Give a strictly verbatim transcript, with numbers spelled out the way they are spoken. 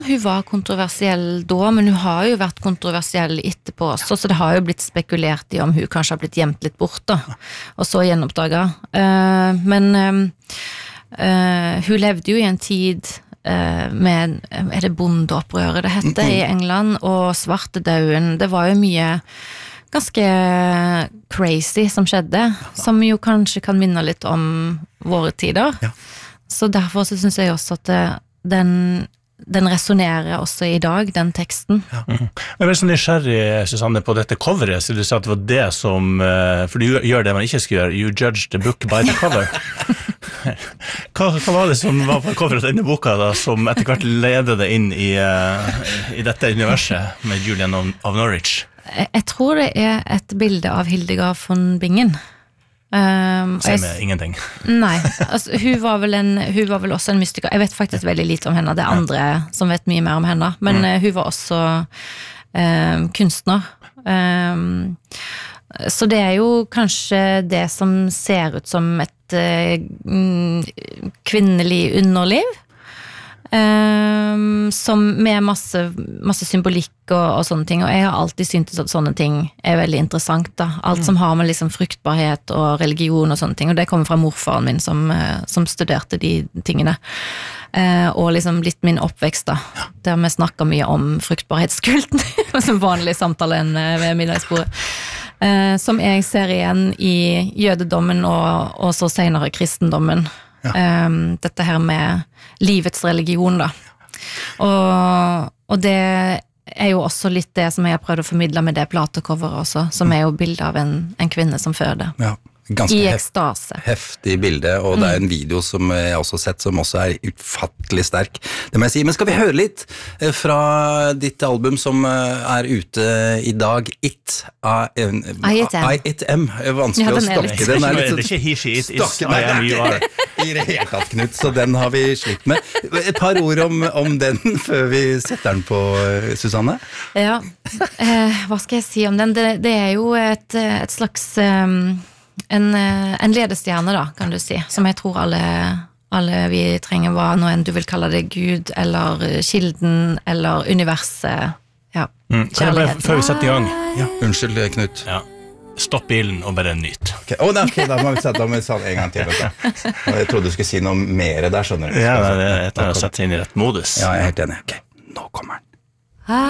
hun var kontroversiell da, men hun har jo vært kontroversiell etterpå også, så det har jo blitt spekulert i om hun kanskje har blitt gjemt litt bort da, og så gjenoppdaget. Uh, men um, uh, hun levde jo i en tid uh, med, er det bondeopprøret det hette i England, og svartedauden, det var jo mye ganske crazy som skjedde, som jo kanskje kan minne litt om våre tider. Ja. Så derfor så synes jeg også at det, den, den resonerer også i dag, den teksten. Ja. Mm. Jeg er veldig sånn nysgjerrig, Susanne, på dette coveret, så du sa at det var det som, for du gjør det man ikke skal gjøre, you judge the book by the cover. hva, hva var det som var på coveret av denne boka da, som etter hvert leder det inn i, i dette universet med Julian of Norwich? Jeg tror det er et bilde av Hildegard von Bingen. Um, Sier meg ingenting. Nei, altså, hun, var vel en, hun var vel også en mystiker. Jeg vet faktisk veldig lite om henne. Det er andre ja. Som vet mye mer om henne. Men mm. uh, hun var også um, kunstner. Um, så det er jo kanskje det som ser ut som et uh, kvinnelig underliv. Um, som med masse, masse symbolikk og, og sånne ting, og jeg har alltid syntes at sånne ting er veldig interessant da, alt mm. som har med liksom fruktbarhet og religion og sånne ting, og det kommer fra morfaren min som, som studerte de tingene uh, og liksom litt min oppvekst da, der vi snakker mye om fruktbarhetskulten som vanlig samtale ved middagsbordet uh, som jeg ser igjen i jødedommen og, og så senere kristendommen. Ja. Um, dette her med livets religion da og, og det er jo også litt det som jeg har prøvd å formidle med det platecoveret også, som er jo bildet av en, en kvinne som føder ja. Ganske i ekstase. Heftig bilde, og det er en video som jeg også har sett som også er utfattelig sterk, det må jeg si. Men skal vi høre litt fra ditt album som er ute i dag, It I It M vanskelig ja, å snakke den er litt det er ikke he, she, it is I am you are i det hele tatt, Knut, så den har vi slitt med. Et par ord om, om den før vi setter den på, Susanne? Ja, eh, hva skal jeg si om den? Det, det er jo et, et slags um, en, en ledestjerne da, kan du si, som jeg tror alle, alle vi trenger, hva nå enn du vil kalle det, Gud, eller kilden, eller universet, ja, mm. kjærlighet. Før vi setter i gang. Ja. Unnskyld, Knut. Ja. Stopp bilen og bare nyt. Okay. Oh, nei, okay, da må vi sette om en gang til. Jeg trodde du skulle si noe mer der, skjønner du. Ja, det er etter å sette inn i rett modus. Ja, jeg er helt enig. Ok, nå kommer den.